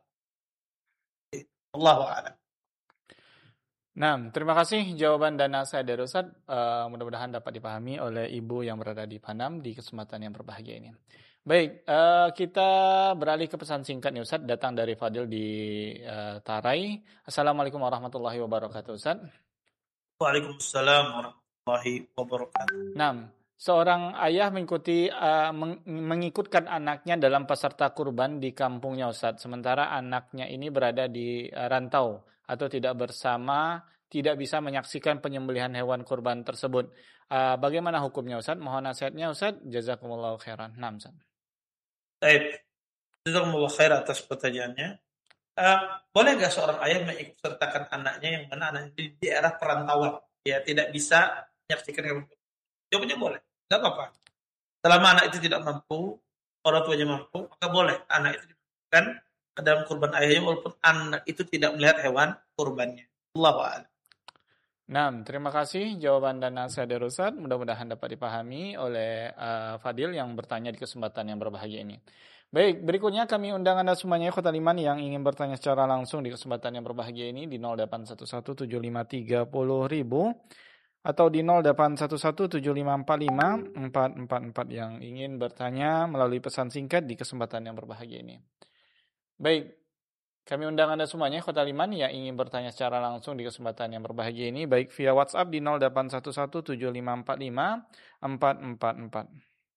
Allahu a'lam. Nah, terima kasih jawaban dan nasihat dari Ustaz. Uh, mudah-mudahan dapat dipahami oleh ibu yang berada di Panam di kesempatan yang berbahagia ini. Baik, uh, kita beralih ke pesan singkat nih Ustaz, datang dari Fadil di uh, Tarai. Assalamualaikum warahmatullahi wabarakatuh, Ustaz. Waalaikumsalam warahmatullahi wabarakatuh. Nah, seorang ayah mengikuti uh, meng- mengikutkan anaknya dalam peserta kurban di kampungnya, Ustaz. Sementara anaknya ini berada di uh, rantau atau tidak bersama, tidak bisa menyaksikan penyembelihan hewan kurban tersebut. Uh, bagaimana hukumnya, Ustaz? Mohon nasihatnya, Ustaz. Jazakumullahu khairan. Naam, Ustaz. Baik. Jazakumullahu khairan atas pertanyaannya. Uh, boleh nggak seorang ayah mengikutsertakan anaknya yang mana anaknya di daerah perantauan, ya tidak bisa menyaksikan hewan kurban? Jawabannya boleh, nggak apa-apa. Selama anak itu tidak mampu, orang tuanya mampu, maka boleh anak itu dimasukkan ke dalam kurban ayahnya walaupun anak itu tidak melihat hewan kurbannya. Allahu a'lam. Nah, terima kasih jawaban dan nasihat dari Ustaz. Mudah-mudahan dapat dipahami oleh uh, Fadil yang bertanya di kesempatan yang berbahagia ini. Baik, berikutnya kami undang Anda semuanya Ikhwatal Iman yang ingin bertanya secara langsung di kesempatan yang berbahagia ini di nol delapan satu satu tujuh lima tiga nol ribu atau di nol delapan satu satu tujuh lima empat lima empat empat empat yang ingin bertanya melalui pesan singkat di kesempatan yang berbahagia ini. Baik, kami undang Anda semuanya Ikhwatal Iman yang ingin bertanya secara langsung di kesempatan yang berbahagia ini baik via WhatsApp di nol delapan satu satu tujuh lima empat lima empat empat empat.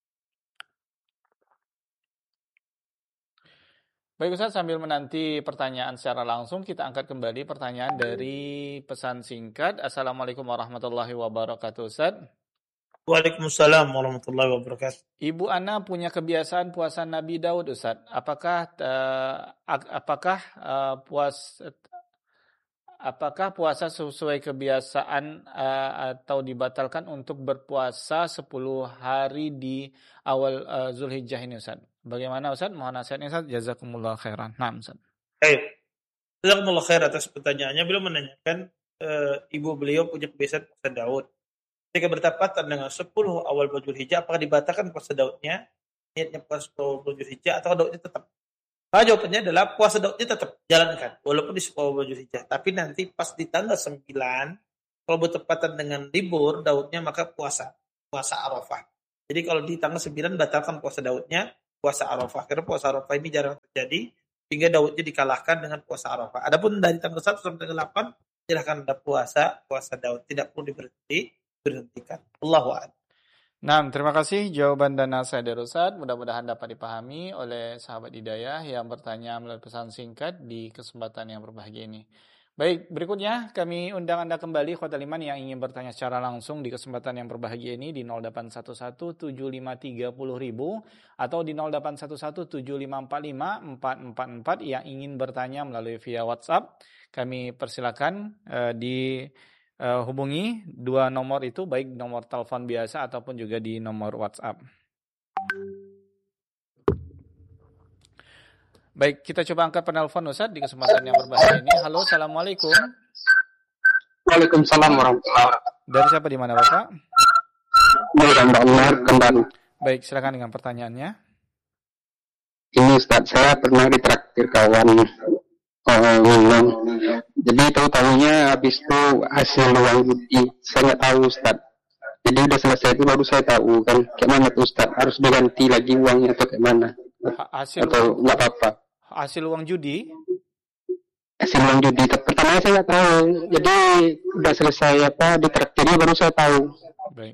Baik Ustaz, sambil menanti pertanyaan secara langsung, kita angkat kembali pertanyaan dari pesan singkat. Assalamualaikum warahmatullahi wabarakatuh, Ustaz. Waalaikumsalam warahmatullahi wabarakatuh. Ibu Ana punya kebiasaan puasa Nabi Daud, Ustaz. Apakah uh, apakah uh, puas apakah puasa sesuai kebiasaan uh, atau dibatalkan untuk berpuasa sepuluh hari di awal uh, Zulhijjah ini, Ustaz? Bagaimana Ustaz? Mohon nasihatnya Ustaz. Jazakumullah khairan. Naam Ustaz. Baik. Jazakumullah khair atas pertanyaannya. Beliau menanyakan uh, ibu beliau punya kebiasaan puasa Daud. Ketika bertepatan dengan sepuluh awal Zulhijjah, apakah dibatalkan puasa Daudnya? niatnya puasa sepuluh Zulhijjah atau Daudnya tetap? Nah, jawabannya adalah puasa Daudnya tetap jalankan walaupun di sepuluh Zulhijjah. Tapi nanti pas di tanggal sembilan kalau bertepatan dengan libur Daudnya maka puasa puasa Arafah. Jadi kalau di tanggal sembilan batalkan puasa Daudnya, puasa Arafah. Karena puasa Arafah ini jarang terjadi hingga Daudnya dikalahkan dengan puasa Arafah. Adapun dari tanggal satu sampai tanggal delapan silahkan ada puasa puasa Daud, tidak perlu diberhenti berhentikan. Allahu a'lam. Nah, terima kasih jawaban dan nasihat dari Ustaz. Mudah-mudahan dapat dipahami oleh sahabat Hidayah yang bertanya melalui pesan singkat di kesempatan yang berbahagia ini. Baik, berikutnya kami undang Anda kembali Khotul Iman yang ingin bertanya secara langsung di kesempatan yang berbahagia ini di nol delapan satu satu tujuh lima tiga nol nol nol atau di nol delapan satu satu tujuh lima empat lima empat empat empat yang ingin bertanya melalui via WhatsApp. Kami persilakan uh, di uh, hubungi dua nomor itu, baik nomor telepon biasa ataupun juga di nomor WhatsApp. Baik, kita coba angkat penelpon Ustaz di kesempatan yang berbahagia ini. Halo, Assalamualaikum. Waalaikumsalam warahmatullahi wabarakatuh. Dari siapa di mana Bapak? Dari Mbak Umar, Kendari. Baik, silakan dengan pertanyaannya. Ini Ustaz, saya pernah ditraktir kawan uh, minum. Jadi tahu-tahunya habis itu hasil uang judi. Saya nggak tahu Ustaz. Jadi udah selesai itu baru saya tahu kan. Kayak mana tuh Ustaz? Harus diganti lagi uangnya atau kayak mana? Hasil atau nggak apa-apa? Hasil uang judi? Hasil uang judi. Pertama saya nggak tahu. Jadi udah selesai apa ditraktirnya baru saya tahu. Baik.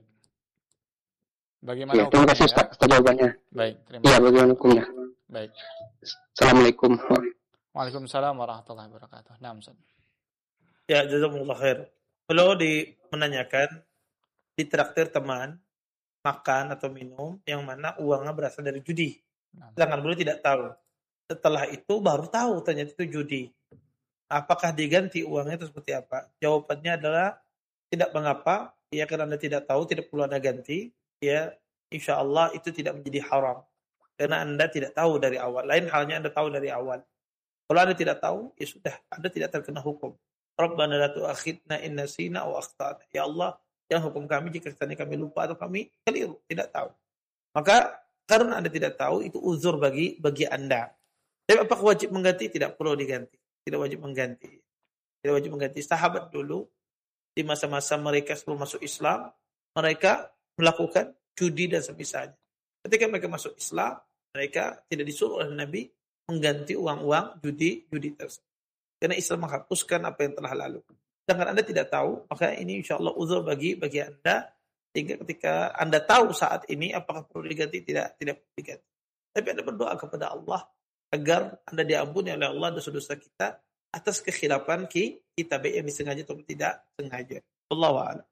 Bagaimana ya, terima kasih Ustaz atas jawabannya. Baik, terima kasih. Iya, bagaimana hukumnya? Baik. Assalamualaikum. Waalaikumsalam warahmatullahi wabarakatuh. Nah, Ustaz. Ya, jazakumullah khair. Beliau di menanyakan ditraktir teman makan atau minum yang mana uangnya berasal dari judi. Sedangkan beliau tidak tahu. Setelah itu baru tahu ternyata itu judi. Apakah diganti uangnya itu seperti apa? Jawabannya adalah tidak mengapa. Ya, karena Anda tidak tahu, tidak perlu Anda ganti. Ya, insya Allah itu tidak menjadi haram. Karena Anda tidak tahu dari awal. Lain halnya Anda tahu dari awal. Kalau Anda tidak tahu, ya sudah. Anda tidak terkena hukum. Rabbana la tu'akhidna in nasina aw akhtana. Ya Allah, yang hukum kami jika kami lupa atau kami keliru, tidak tahu. Maka karena Anda tidak tahu, itu uzur bagi bagi Anda. Tapi apakah wajib mengganti? Tidak perlu diganti. Tidak wajib mengganti. Tidak wajib mengganti. Sahabat dulu, di masa-masa mereka sebelum masuk Islam, mereka melakukan judi dan semisalnya. Ketika mereka masuk Islam, mereka tidak disuruh oleh Nabi mengganti uang-uang judi-judi tersebut. Karena Islam menghapuskan apa yang telah lalu. Sedangkan Anda tidak tahu, maka ini insya Allah uzur bagi bagi Anda. Sehingga ketika Anda tahu saat ini apakah perlu diganti, tidak tidak perlu diganti. Tapi Anda berdoa kepada Allah agar Anda diampuni oleh Allah dosa-dosa kita atas kekhilafan kita baik yang disengaja atau tidak sengaja. Wallahu a'lam.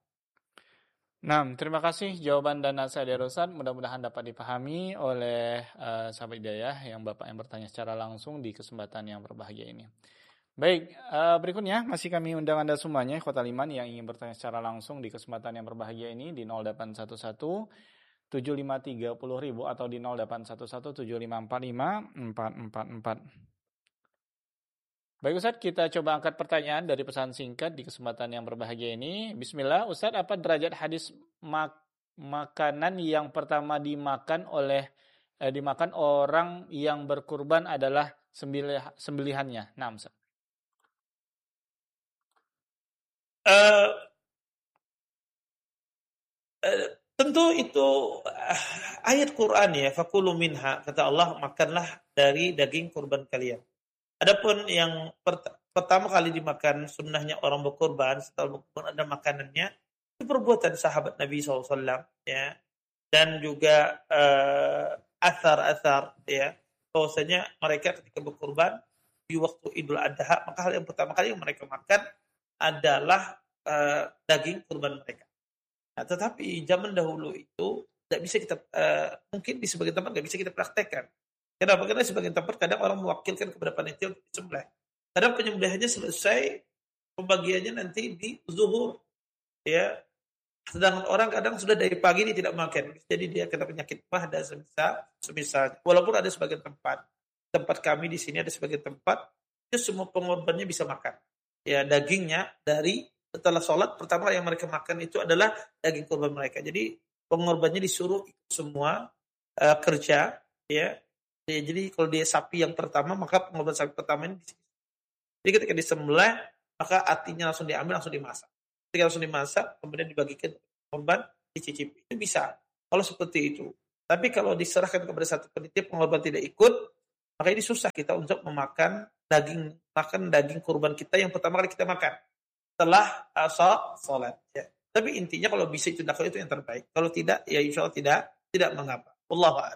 Nah, terima kasih jawaban dan nasihat dari Ustaz. Mudah-mudahan dapat dipahami oleh uh, sahabat Hidayah yang Bapak yang bertanya secara langsung di kesempatan yang berbahagia ini. Baik, uh, berikutnya masih kami undang Anda semuanya, Khotul Iman yang ingin bertanya secara langsung di kesempatan yang berbahagia ini di nol delapan satu satu tujuh lima tiga nol nol nol atau di nol delapan satu satu tujuh lima empat lima empat empat empat. Baik Ustaz, kita coba angkat pertanyaan dari pesan singkat di kesempatan yang berbahagia ini. Bismillah, Ustaz, apa derajat hadis mak- makanan yang pertama dimakan oleh eh, dimakan orang yang berkurban adalah sembilih, sembelihannya? Nah, Ustaz. Uh, uh, tentu itu uh, ayat Quran ya, fakulu minha, kata Allah, makanlah dari daging kurban kalian. Adapun yang pert- pertama kali dimakan sunnahnya orang berkurban, setelah berkurban ada makanannya, itu perbuatan sahabat Nabi shallallahu alaihi wasallam ya, dan juga uh, athar-athar ya, bahwasanya mereka ketika berkurban di waktu Idul Adha, maka hal yang pertama kali yang mereka makan adalah uh, daging kurban mereka. Nah, tetapi zaman dahulu itu tidak bisa kita, uh, mungkin di sebagian tempat nggak bisa kita praktekkan. Kenapa? Karena sebagian tempat kadang orang mewakilkan kepada panitia untuk disembelih. Kadang penyembelihannya selesai, pembagiannya nanti di zuhur, ya. Sedangkan orang kadang sudah dari pagi dia tidak makan, jadi dia kena penyakit mah dan semisal, semisal. Walaupun ada sebagian tempat, tempat kami di sini ada sebagian tempat, itu semua pengorbannya bisa makan. Ya, dagingnya dari setelah sholat pertama yang mereka makan itu adalah daging kurban mereka. Jadi pengorbannya disuruh ikut semua uh, kerja, ya. Ya, jadi kalau dia sapi yang pertama, maka pengorbanan sapi pertama ini. Jadi ketika disembelih, maka hatinya langsung diambil, langsung dimasak. Ketika langsung dimasak, kemudian dibagikan korban, dicicipi. Itu bisa. Kalau seperti itu. Tapi kalau diserahkan kepada satu panitia, pengorban tidak ikut, maka ini susah kita untuk memakan daging, makan daging kurban kita yang pertama kali kita makan setelah asal salat. Ya. Tapi intinya kalau bisa itu itu yang terbaik. Kalau tidak, ya insya Allah tidak, tidak mengapa. Wallahu a'lam.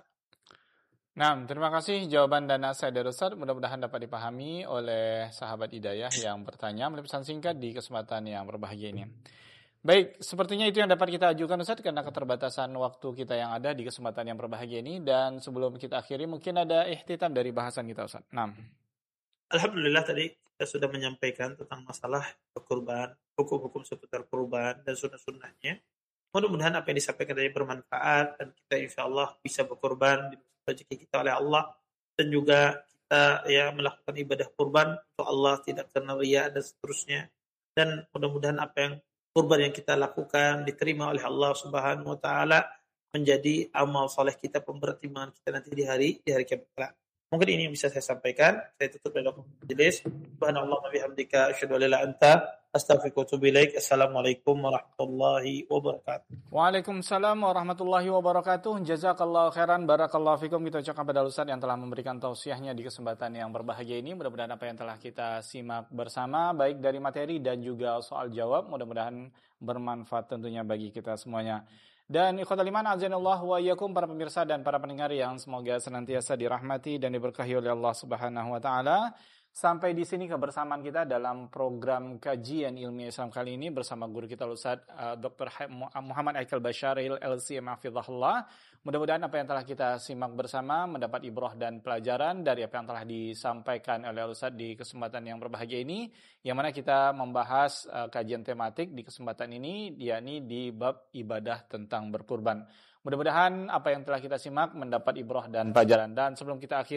Nah, terima kasih jawaban dan nasihat dari Ustaz. Mudah-mudahan dapat dipahami oleh sahabat Hidayah yang bertanya melalui pesan singkat di kesempatan yang berbahagia ini. Baik, sepertinya itu yang dapat kita ajukan Ustaz karena keterbatasan waktu kita yang ada di kesempatan yang berbahagia ini. Dan sebelum kita akhiri, mungkin ada ikhtitam dari bahasan kita Ustaz. Nah. Alhamdulillah tadi kita sudah menyampaikan tentang masalah kurban, hukum-hukum seputar kurban dan sunnah-sunnahnya. Mudah-mudahan apa yang disampaikan tadi bermanfaat dan kita insya Allah bisa berkurban rezeki kita oleh Allah dan juga kita ya melakukan ibadah kurban untuk Allah tidak karena riya dan seterusnya, dan mudah-mudahan apa yang kurban yang kita lakukan diterima oleh Allah Subhanahu wa taala menjadi amal soleh kita, pemberat timbangan kita nanti di hari di hari kiamat. Mungkin ini yang bisa saya sampaikan. Saya tutup dalam majelis. Subhanallah wa bihamdika asyhadu an la ilaha illa anta astaghfiruka wa atubu ilaik. Assalamualaikum warahmatullahi wabarakatuh. Waalaikumsalam warahmatullahi wabarakatuh. Jazakallahu khairan, barakallahu fikum. Kita ucapkan pada Ustaz yang telah memberikan tausiahnya di kesempatan yang berbahagia ini. Mudah-mudahan apa yang telah kita simak bersama baik dari materi dan juga soal jawab mudah-mudahan bermanfaat tentunya bagi kita semuanya. Dan ikhwatal iman azanallahu wa iyyakum, para pemirsa dan para pendengar yang semoga senantiasa dirahmati dan diberkahi oleh Allah Subhanahu wa taala. Sampai di sini kebersamaan kita dalam program kajian ilmiah Islam kali ini bersama guru kita Ustaz uh, Doktor Muhammad Aikal Basyaril L C M hafizahullah. Mudah-mudahan apa yang telah kita simak bersama mendapat ibrah dan pelajaran dari apa yang telah disampaikan oleh Ustaz di kesempatan yang berbahagia ini, yang mana kita membahas uh, kajian tematik di kesempatan ini yakni di bab ibadah tentang berkurban. Mudah-mudahan apa yang telah kita simak mendapat ibrah dan pelajaran. Dan sebelum kita akhiri